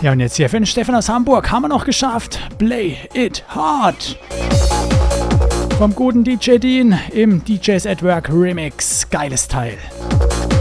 Ja, und jetzt hier für den Stefan aus Hamburg haben wir noch geschafft. Play It Hard. Vom guten DJ Dean im DJs at Work Remix. Geiles Teil.